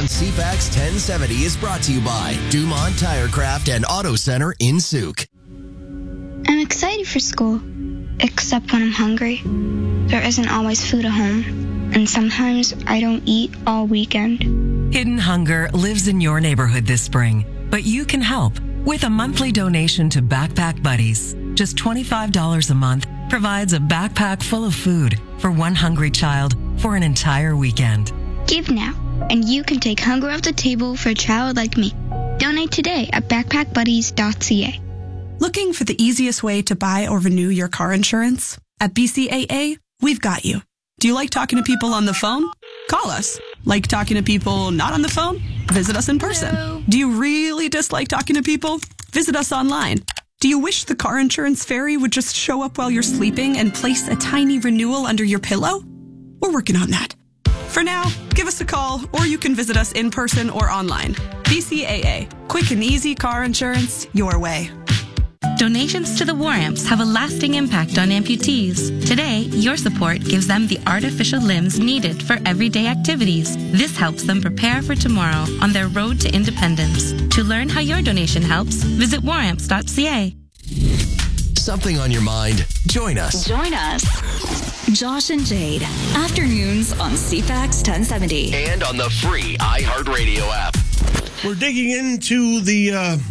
CFAX 1070 is brought to you by Dumont Tirecraft and Auto Center in Souk. I'm excited for school, except when I'm hungry. There isn't always food at home, and sometimes I don't eat all weekend. Hidden hunger lives in your neighborhood this spring, but you can help with a monthly donation to Backpack Buddies. Just $25 a month provides a backpack full of food for one hungry child for an entire weekend. Give now, and you can take hunger off the table for a child like me. Donate today at backpackbuddies.ca. Looking for the easiest way to buy or renew your car insurance? At BCAA, we've got you. Do you like talking to people on the phone? Call us. Like talking to people not on the phone? Visit us in person. Hello. Do you really dislike talking to people? Visit us online. Do you wish the car insurance fairy would just show up while you're sleeping and place a tiny renewal under your pillow? We're working on that. For now, give us a call, or you can visit us in person or online. BCAA. Quick and easy car insurance your way. Donations to the War Amps have a lasting impact on amputees. Today, your support gives them the artificial limbs needed for everyday activities. This helps them prepare for tomorrow on their road to independence. To learn how your donation helps, visit waramps.ca. Something on your mind? Join us. Join us. Josh and Jade. Afternoons on CFAX 1070. And on the free iHeartRadio app. We're digging into the,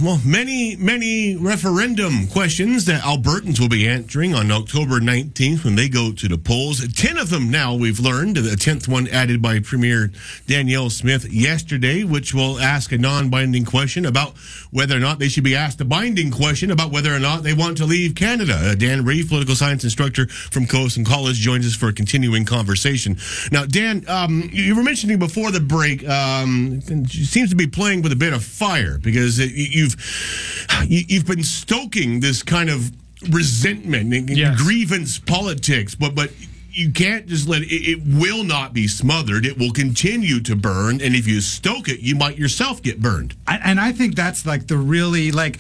many referendum questions that Albertans will be answering on October 19th when they go to the polls. 10 of them now, we've learned. The 10th one added by Premier Danielle Smith yesterday, which will ask a non-binding question about whether or not they should be asked a binding question about whether or not they want to leave Canada. Dan Reeve, political science instructor from Coastal College, joins us for a continuing conversation. Now, Dan, you were mentioning before the break, seems to be playing with a bit of fire because you've been stoking this kind of resentment and grievance politics, but you can't just let it will not be smothered. It will continue to burn, and if you stoke it, you might yourself get burned. And I think that's like the really like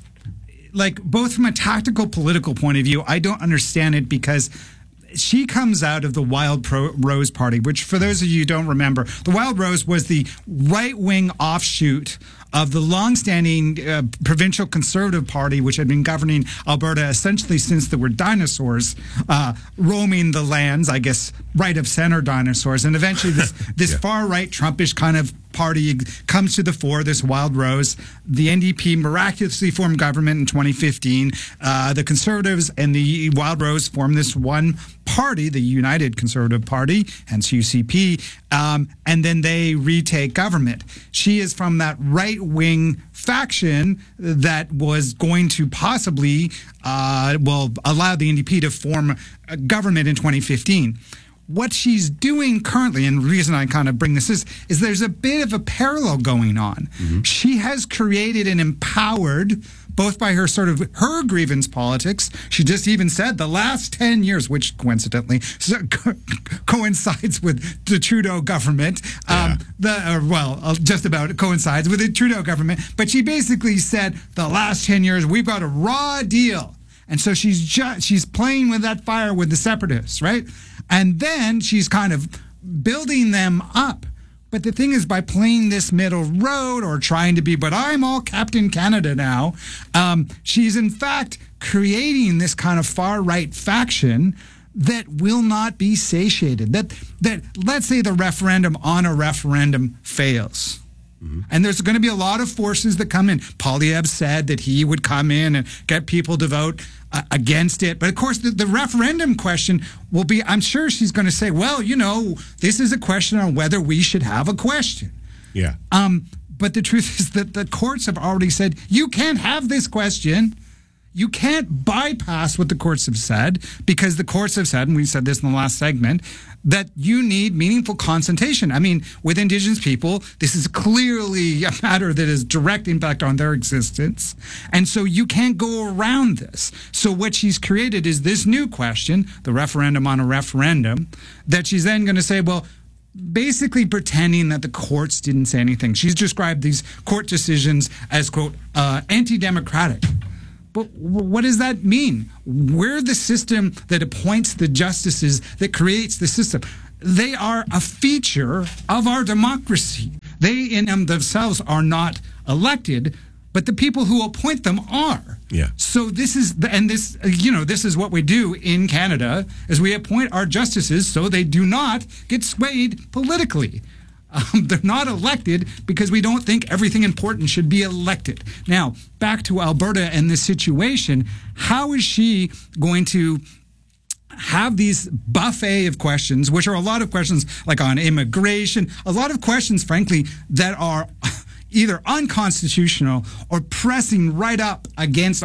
both from a tactical political point of view, I don't understand it because she comes out of the Wild Rose Party, which, for those of you who don't remember, the Wild Rose was the right-wing offshoot of the long-standing provincial Conservative Party, which had been governing Alberta essentially since there were dinosaurs roaming the lands, I guess, right-of-center dinosaurs. And eventually this far-right Trumpish kind of party comes to the fore, this Wild Rose. The NDP miraculously formed government in 2015. The Conservatives and the Wild Rose formed this one party, the United Conservative Party, hence UCP, and then they retake government. She is from that right-wing faction that was going to possibly allow the NDP to form a government in 2015. What she's doing currently, and the reason I kind of bring this is there's a bit of a parallel going on. Mm-hmm. She has created and empowered, both by her sort of her grievance politics. She just even said the last 10 years, which coincidentally coincides with the Trudeau government. Just about coincides with the Trudeau government. But she basically said the last 10 years, we've got a raw deal. And so she's playing with that fire with the separatists, right? And then she's kind of building them up. But the thing is, by playing this middle road or trying to be, but I'm all Captain Canada now, she's in fact creating this kind of far-right faction that will not be satiated. That let's say the referendum on a referendum fails. Mm-hmm. And there's going to be a lot of forces that come in. Poilievre said that he would come in and get people to vote against it. But of course, the referendum question will be, I'm sure she's going to say, well, this is a question on whether we should have a question. Yeah. But the truth is that the courts have already said, you can't have this question. You can't bypass what the courts have said, because the courts have said, and we said this in the last segment, that you need meaningful consultation. I mean, with Indigenous people, this is clearly a matter that has direct impact on their existence. And so you can't go around this. So what she's created is this new question, the referendum on a referendum, that she's then going to say, well, basically pretending that the courts didn't say anything. She's described these court decisions as, quote, anti-democratic. But what does that mean? We're the system that appoints the justices, that creates the system. They are a feature of our democracy. They in themselves are not elected, but the people who appoint them are. Yeah. So this is this is what we do in Canada, is we appoint our justices so they do not get swayed politically. They're not elected because we don't think everything important should be elected. Now, back to Alberta and this situation. How is she going to have these buffet of questions, which are a lot of questions like on immigration, a lot of questions, frankly, that are either unconstitutional or pressing right up against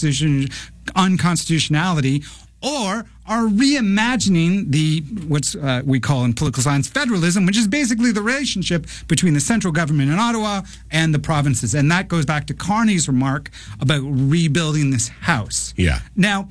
unconstitutionality, or are reimagining what's we call in political science federalism, which is basically the relationship between the central government in Ottawa and the provinces. And that goes back to Carney's remark about rebuilding this house. Yeah. Now,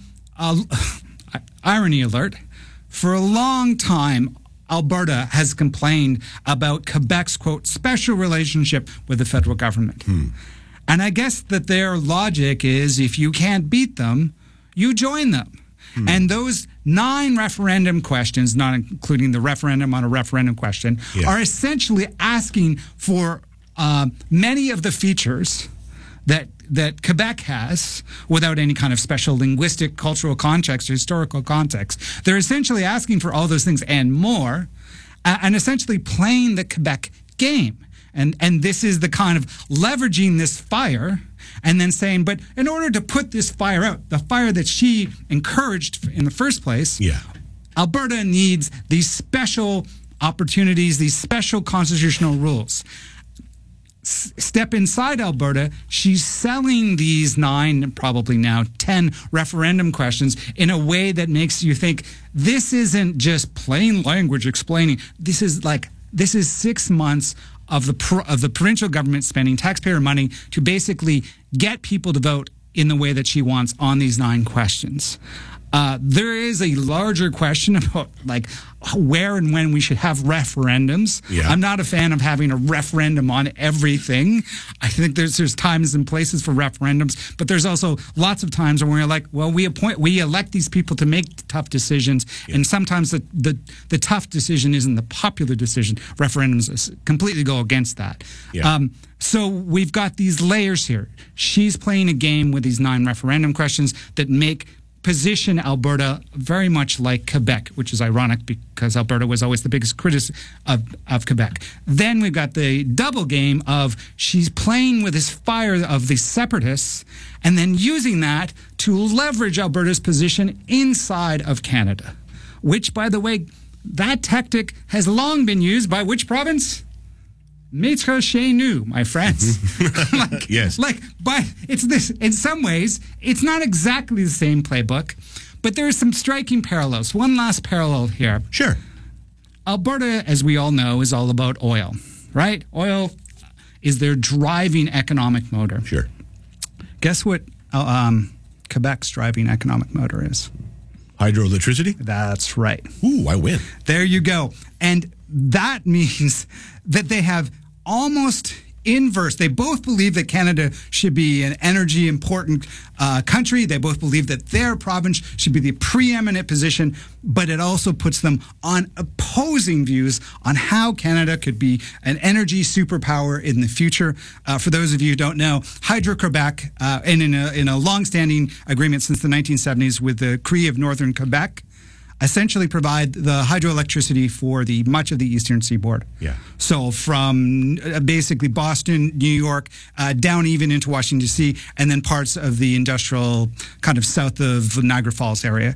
irony alert, for a long time, Alberta has complained about Quebec's, quote, special relationship with the federal government. And I guess that their logic is if you can't beat them, you join them. And those 9 referendum questions, not including the referendum on a referendum question, are essentially asking for many of the features that Quebec has without any kind of special linguistic, cultural context or historical context. They're essentially asking for all those things and more, and essentially playing the Quebec game. And this is the kind of leveraging this fire and then saying, but in order to put this fire out, the fire that she encouraged in the first place, Alberta needs these special opportunities, these special constitutional rules. Step inside Alberta, she's selling these 9, probably now 10 referendum questions in a way that makes you think this isn't just plain language explaining. This is 6 months of the provincial government spending taxpayer money to basically get people to vote in the way that she wants on these 9 questions. There is a larger question about where and when we should have referendums. I'm not a fan of having a referendum on everything. I think there's times and places for referendums, but there's also lots of times when we're like, well, we elect these people to make tough decisions, and sometimes the tough decision isn't the popular decision. Referendums completely go against that. So we've got these layers here. She's playing a game with these 9 referendum questions that position Alberta very much like Quebec, which is ironic because Alberta was always the biggest critic of Quebec. Then we've got the double game of she's playing with this fire of the separatists and then using that to leverage Alberta's position inside of Canada, which, by the way, that tactic has long been used by which province? Maître chez nous, my friends. Yes. But it's this. In some ways, it's not exactly the same playbook, but there are some striking parallels. One last parallel here. Sure. Alberta, as we all know, is all about oil, right? Oil is their driving economic motor. Sure. Guess what Quebec's driving economic motor is? Hydroelectricity? That's right. Ooh, I win. There you go. And that means that they have almost inverse. They both believe that Canada should be an energy important country. They both believe that their province should be the preeminent position, but it also puts them on opposing views on how Canada could be an energy superpower in the future. For those of you who don't know, Hydro-Quebec, and in a long-standing agreement since the 1970s with the Cree of Northern Quebec, essentially provide the hydroelectricity for the much of the eastern seaboard. Yeah. So from basically Boston, New York, down even into Washington, D.C., and then parts of the industrial kind of south of Niagara Falls area.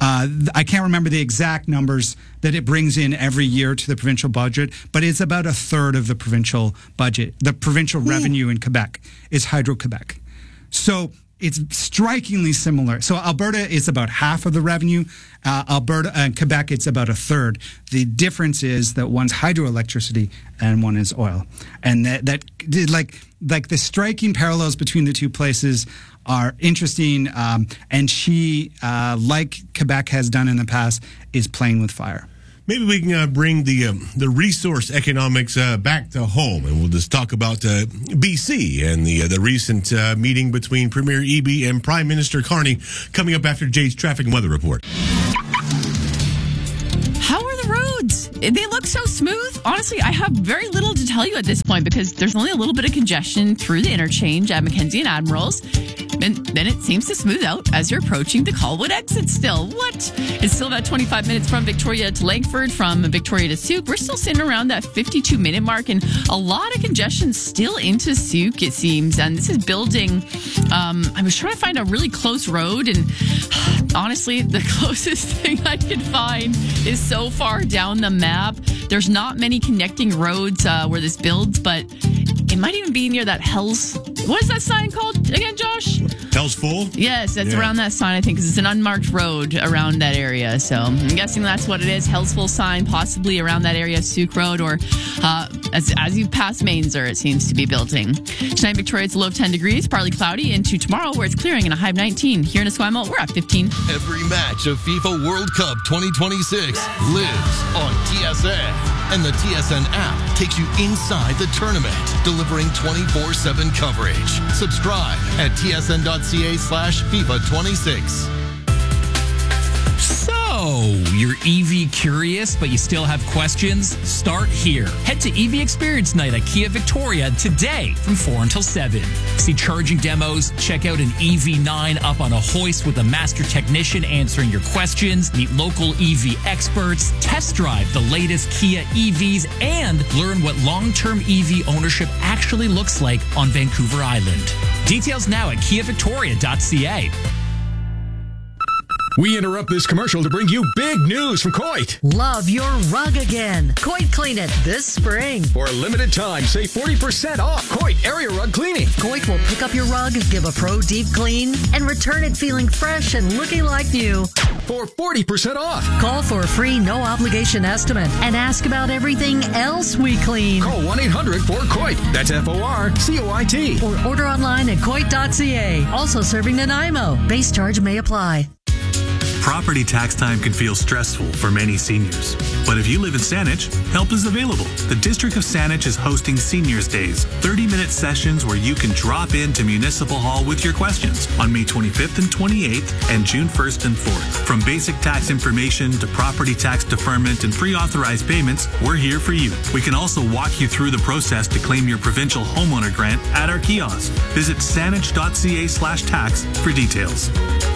I can't remember the exact numbers that it brings in every year to the provincial budget, but it's about 1/3 of the provincial budget. The provincial revenue in Quebec is Hydro-Quebec. So it's strikingly similar. So Alberta is about half of the revenue. Alberta and Quebec, it's about 1/3. The difference is that one's hydroelectricity and one is oil. And that like the striking parallels between the two places are interesting. And she, like Quebec has done in the past, is playing with fire. Maybe we can bring the resource economics back to home, and we'll just talk about BC and the recent meeting between Premier Eby and Prime Minister Carney coming up after Jade's traffic and weather report. How are the roads? They look so smooth. Honestly, I have very little to tell you at this point because there's only a little bit of congestion through the interchange at Mackenzie and Admirals. And then it seems to smooth out as you're approaching the Colwood exit still. What? It's still about 25 minutes from Victoria to Langford, from Victoria to Souk. We're still sitting around that 52-minute mark, and a lot of congestion still into Souk, it seems. And this is building. I was trying to find a really close road, and honestly, the closest thing I could find is so far down the map. There's not many connecting roads where this builds, but it might even be near that Hell's... What is that sign called again, Josh? Hell's Full? Yes, that's around that sign, I think, because it's an unmarked road around that area. So I'm guessing that's what it is. Hell's Full sign, possibly around that area, Souk Road, or as you pass Mainzer, it seems to be building. Tonight, Victoria, it's a low of 10 degrees, partly cloudy, into tomorrow, where it's clearing and a high of 19. Here in Esquimalt, we're at 15. Every match of FIFA World Cup 2026 lives on TSN. And the TSN app takes you inside the tournament, delivering 24/7 coverage. Subscribe at tsn.ca/FIFA26. So, you're EV curious, but you still have questions? Start here. Head to EV Experience Night at Kia Victoria today from 4 until 7. See charging demos, check out an EV9 up on a hoist with a master technician answering your questions, meet local EV experts, test drive the latest Kia EVs, and learn what long-term EV ownership actually looks like on Vancouver Island. Details now at kiavictoria.ca. We interrupt this commercial to bring you big news from Coit. Love your rug again. Coit Clean It this spring. For a limited time, save 40% off Coit Area Rug Cleaning. Coit will pick up your rug, give a pro deep clean, and return it feeling fresh and looking like new. For 40% off. Call for a free no-obligation estimate and ask about everything else we clean. Call 1-800-4COIT. That's FORCOIT. Or order online at coit.ca. Also serving Nanaimo. Base charge may apply. Property tax time can feel stressful for many seniors. But if you live in Saanich, help is available. The District of Saanich is hosting Seniors Days, 30-minute sessions where you can drop into Municipal Hall with your questions on May 25th and 28th and June 1st and 4th. From basic tax information to property tax deferment and pre-authorized payments, we're here for you. We can also walk you through the process to claim your provincial homeowner grant at our kiosk. Visit saanich.ca/tax for details.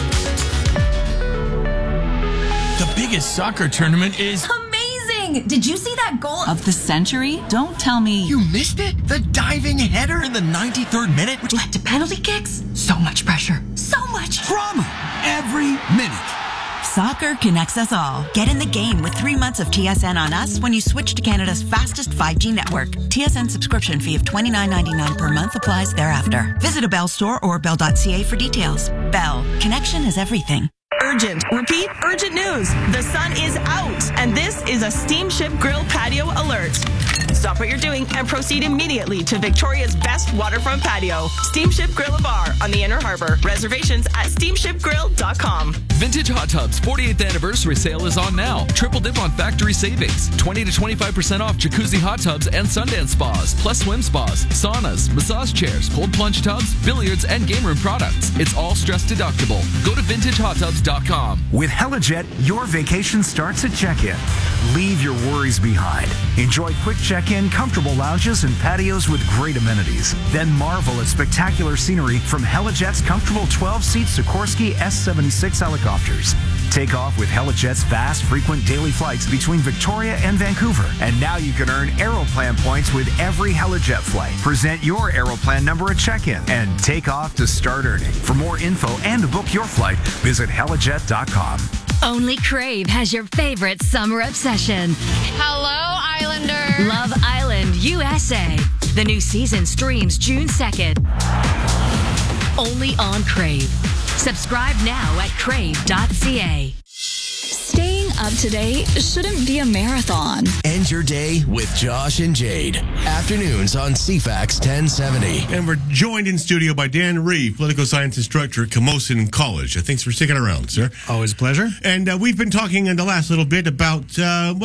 The biggest soccer tournament is amazing! Did you see that goal of the century? Don't tell me you missed it? The diving header in the 93rd minute, which led to penalty kicks? So much pressure. So much drama every minute. Soccer connects us all. Get in the game with 3 months of TSN on us when you switch to Canada's fastest 5G network. TSN subscription fee of $29.99 per month applies thereafter. Visit a Bell store or bell.ca for details. Bell. Connection is everything. Urgent. Repeat, urgent news. The sun is out, and this is a Steamship Grill patio alert. Stop what you're doing and proceed immediately to Victoria's best waterfront patio, Steamship Grill Bar on the Inner Harbor. Reservations at steamshipgrill.com. Vintage Hot Tubs 48th anniversary sale is on now. Triple dip on factory savings. 20 to 25% off jacuzzi hot tubs and Sundance spas, plus swim spas, saunas, massage chairs, cold plunge tubs, billiards, and game room products. It's all stress deductible. Go to VintageHotTubs.com. With Helijet, your vacation starts at check-in. Leave your worries behind. Enjoy quick check-in, comfortable lounges, and patios with great amenities. Then marvel at spectacular scenery from Helijet's comfortable 12-seat Sikorsky S-76 helicopters. Take off with Helijet's fast, frequent daily flights between Victoria and Vancouver. And now you can earn Aeroplan points with every Helijet flight. Present your Aeroplan number at check-in and take off to start earning. For more info and to book your flight, visit helijet.com. Only Crave has your favorite summer obsession. Hello, Islander. Love Island, USA. The new season streams June 2nd. Only on Crave. Subscribe now at crave.ca. Staying up to date shouldn't be a marathon. End your day with Josh and Jade. Afternoons on CFAX 1070. And we're joined in studio by Dan Reeve, political science instructor at Camosun College. Thanks for sticking around, sir. Always a pleasure. And we've been talking in the last little bit about,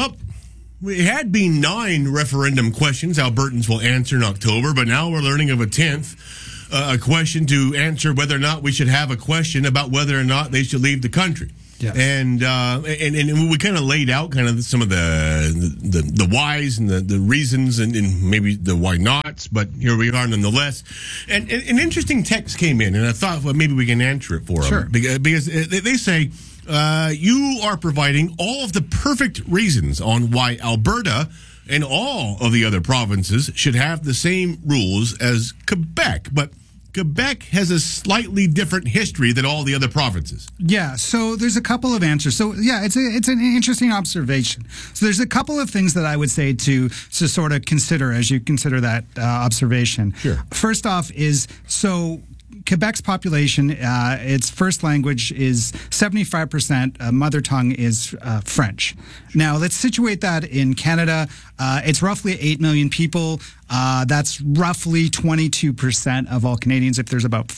it had been 9 referendum questions Albertans will answer in October, but now we're learning of a 10th. A question to answer whether or not we should have a question about whether or not they should leave the country. Yes. And we kind of laid out kind of some of the whys and the reasons and maybe the why nots, but here we are nonetheless. And an interesting text came in, and I thought, well, maybe we can answer it for them. Sure. Because they say, you are providing all of the perfect reasons on why Alberta and all of the other provinces should have the same rules as Quebec. But Quebec has a slightly different history than all the other provinces. Yeah, so there's a couple of answers. So yeah, it's an interesting observation. So there's a couple of things that I would say to sort of consider as you consider that observation. Sure. First off is, so Quebec's population, its first language is 75%, mother tongue is French. Now, let's situate that in Canada. It's roughly 8 million people. That's roughly 22% of all Canadians. If there's about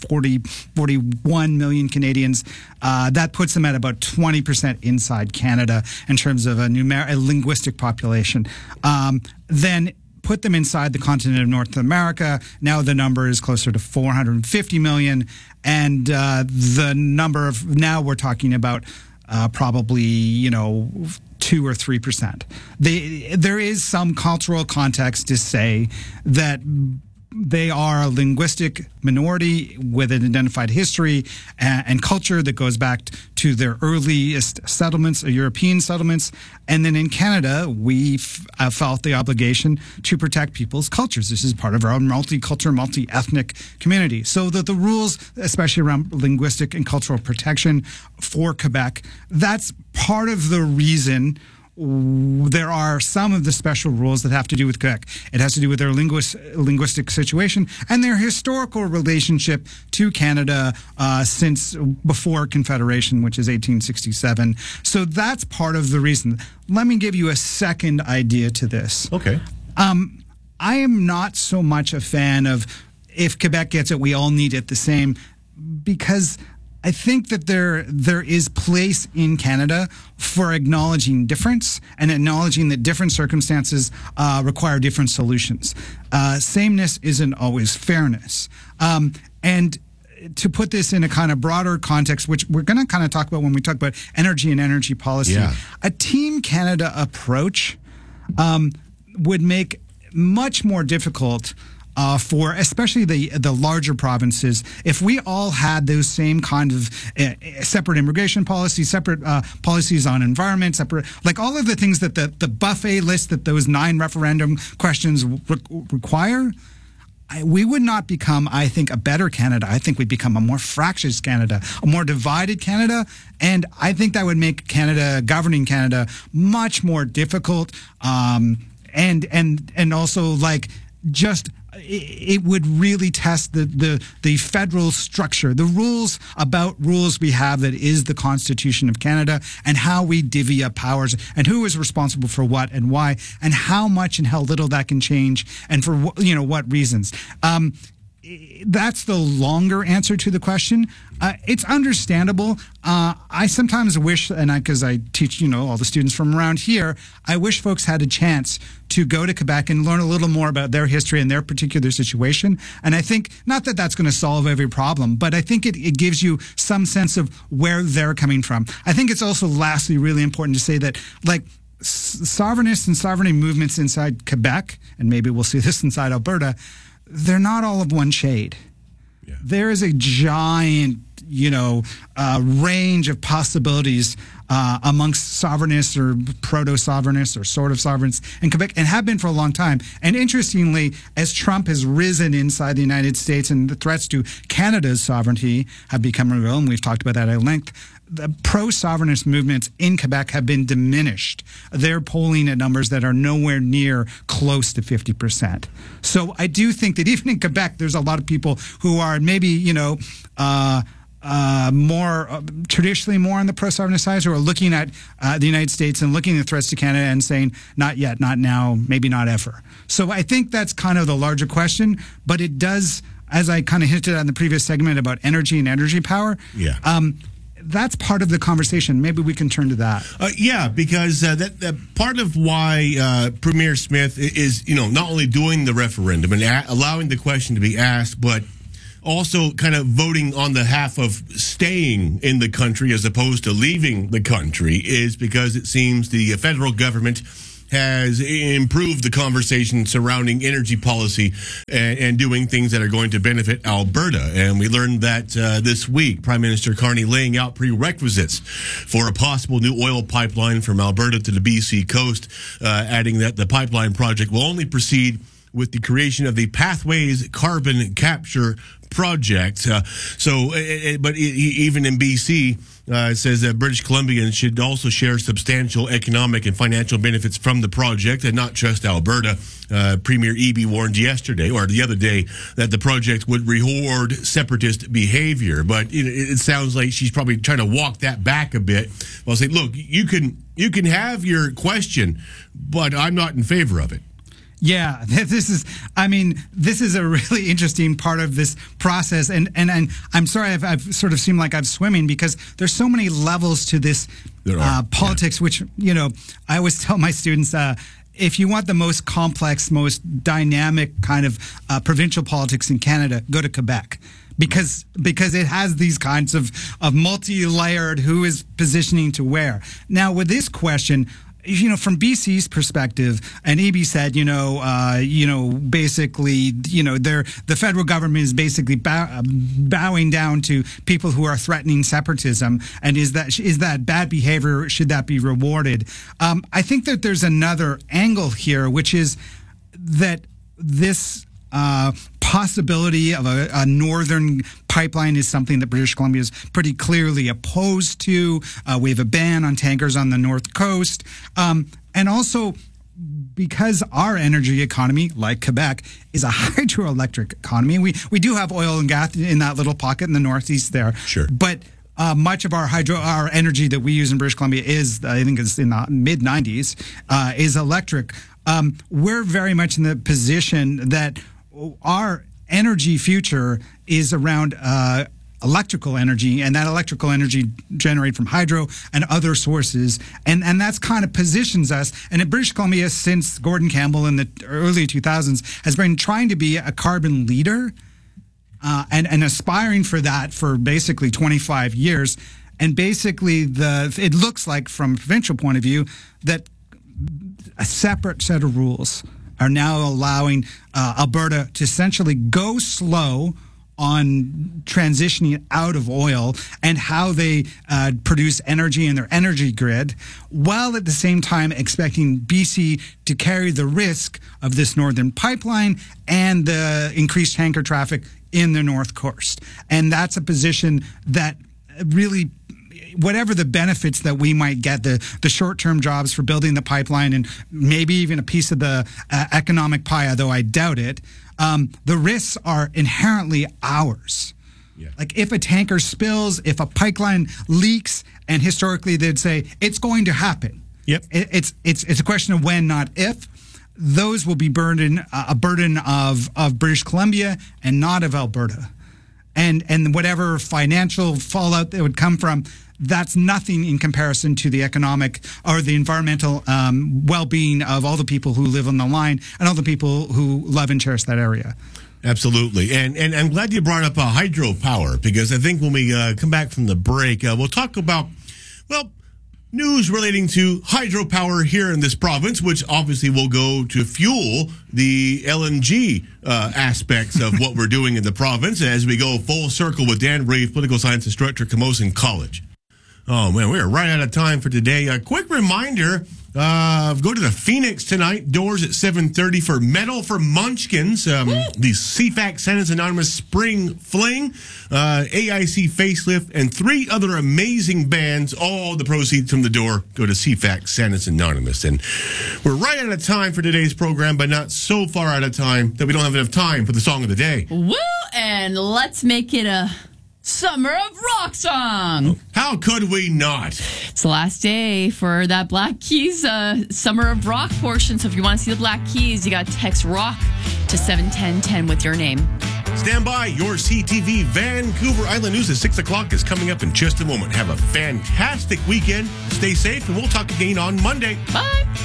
41 million Canadians, that puts them at about 20% inside Canada in terms of a linguistic population. Then put them inside the continent of North America. Now the number is closer to 450 million. And the number of, now we're talking about probably, 2 or 3%. There is some cultural context to say that they are a linguistic minority with an identified history and culture that goes back to their earliest settlements, European settlements. And then in Canada, we felt the obligation to protect people's cultures. This is part of our multicultural, multi-ethnic community. So that the rules, especially around linguistic and cultural protection for Quebec, that's part of the reason there are some of the special rules that have to do with Quebec. It has to do with their linguistic situation and their historical relationship to Canada since before Confederation, which is 1867. So that's part of the reason. Let me give you a second idea to this. Okay. I am not so much a fan of if Quebec gets it, we all need it the same, because I think that there is place in Canada for acknowledging difference and acknowledging that different circumstances require different solutions. Sameness isn't always fairness. And to put this in a kind of broader context, which we're going to kind of talk about when we talk about energy and energy policy, a Team Canada approach would make much more difficult for especially the larger provinces, if we all had those same kind of separate immigration policies, separate policies on environment, separate, like all of the things that the buffet list that those 9 referendum questions require, we would not become, I think, a better Canada. I think we'd become a more fractious Canada, a more divided Canada. And I think that would make Canada, governing Canada, much more difficult. And also like just, it would really test the federal structure, the rules we have that is the Constitution of Canada, and how we divvy up powers and who is responsible for what and why and how much and how little that can change and for what reasons. That's the longer answer to the question. It's understandable. I sometimes wish, and because I teach, all the students from around here, I wish folks had a chance to go to Quebec and learn a little more about their history and their particular situation. And I think, not that that's going to solve every problem, but I think it gives you some sense of where they're coming from. I think it's also, lastly, really important to say that, like, sovereignists and sovereignty movements inside Quebec, and maybe we'll see this inside Alberta, they're not all of one shade. Yeah. There is a giant, range of possibilities amongst sovereignists or proto-sovereignists or sort of sovereigns in Quebec, and have been for a long time. And interestingly, as Trump has risen inside the United States and the threats to Canada's sovereignty have become real, and we've talked about that at length, the pro-sovereignist movements in Quebec have been diminished. They're polling at numbers that are nowhere near close to 50%. So I do think that even in Quebec, there's a lot of people who are maybe, more traditionally more on the pro-sovereignist side, who are looking at the United States and looking at threats to Canada and saying, not yet, not now, maybe not ever. So I think that's kind of the larger question, but it does, as I kind of hinted at in the previous segment about energy and energy power. Yeah. That's part of the conversation. Maybe we can turn to that. Because that part of why Premier Smith is, not only doing the referendum and allowing the question to be asked, but also kind of voting on the half of staying in the country as opposed to leaving the country is because it seems the federal government has improved the conversation surrounding energy policy and doing things that are going to benefit Alberta. And we learned that this week, Prime Minister Carney laying out prerequisites for a possible new oil pipeline from Alberta to the BC coast, adding that the pipeline project will only proceed with the creation of the Pathways Carbon Capture Project. But even in BC, it says that British Columbians should also share substantial economic and financial benefits from the project and not just Alberta. Premier Eby warned yesterday or the other day that the project would reward separatist behavior. But it sounds like she's probably trying to walk that back a bit. Well, say, look, you can have your question, but I'm not in favor of it. Yeah, this is a really interesting part of this process. And I'm sorry I've sort of seemed like I'm swimming because there's so many levels to this politics, which, I always tell my students, if you want the most complex, most dynamic kind of provincial politics in Canada, go to Quebec. Because it has these kinds of multi-layered who is positioning to where. Now, with this question, from BC's perspective, and Eby said, basically, the federal government is basically bowing down to people who are threatening separatism. And is that bad behavior? Should that be rewarded? I think that there's another angle here, which is that this possibility of a northern pipeline is something that British Columbia is pretty clearly opposed to. We have a ban on tankers on the north coast. And also, because our energy economy, like Quebec, is a hydroelectric economy, we do have oil and gas in that little pocket in the northeast there. Sure. But much of our energy that we use in British Columbia is, I think it's in the mid-90s, is electric. We're very much in the position that our energy future is around electrical energy, and that electrical energy generated from hydro and other sources. And that's kind of positions us. And in British Columbia, since Gordon Campbell in the early 2000s, has been trying to be a carbon leader and aspiring for that for basically 25 years. And basically, it looks like, from a provincial point of view, that a separate set of rules are now allowing Alberta to essentially go slow on transitioning out of oil and how they produce energy in their energy grid, while at the same time expecting BC to carry the risk of this northern pipeline and the increased tanker traffic in the North Coast. And that's a position that really, whatever the benefits that we might get, the short-term jobs for building the pipeline and maybe even a piece of the economic pie, although I doubt it, the risks are inherently ours. Yeah. Like if a tanker spills, if a pipeline leaks, and historically they'd say it's going to happen. Yep. It's a question of when, not if. Those will be a burden of British Columbia and not of Alberta. And whatever financial fallout that would come from, that's nothing in comparison to the economic or the environmental well-being of all the people who live on the line and all the people who love and cherish that area. Absolutely. And I'm glad you brought up hydropower, because I think when we come back from the break, we'll talk about, news relating to hydropower here in this province, which obviously will go to fuel the LNG aspects of what we're doing in the province as we go full circle with Dan Reeve, political science instructor, Camosun College. Oh, man, we are right out of time for today. A quick reminder, go to the Phoenix tonight, doors at 7:30 for Metal for Munchkins, the CFAC Sentence Anonymous Spring Fling, AIC Facelift, and 3 other amazing bands. All the proceeds from the door go to CFAC Sentence Anonymous. And we're right out of time for today's program, but not so far out of time that we don't have enough time for the song of the day. Woo! And let's make it a Summer of Rock song. How could we not? It's the last day for that Black Keys Summer of Rock portion. So if you want to see the Black Keys, you got to text ROCK to 71010 with your name. Stand by. Your CTV Vancouver Island News at 6 o'clock is coming up in just a moment. Have a fantastic weekend. Stay safe, and we'll talk again on Monday. Bye.